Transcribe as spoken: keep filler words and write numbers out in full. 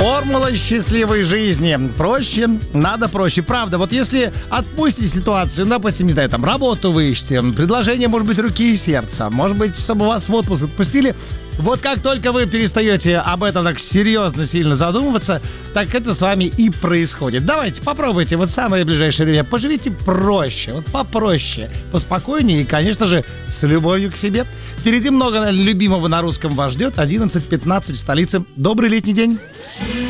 Формула счастливой жизни. Проще, надо проще. Правда, вот если отпустите ситуацию, допустим, не знаю, там, работу вы ищете, предложение, может быть, руки и сердца, может быть, чтобы вас в отпуск отпустили, вот как только вы перестаете об этом так серьезно, сильно задумываться, так это с вами и происходит. Давайте, попробуйте вот в самое ближайшее время. Поживите проще, вот попроще, поспокойнее и, конечно же, с любовью к себе. Впереди много любимого на русском вас ждет. одиннадцать пятнадцать в столице. Добрый летний день.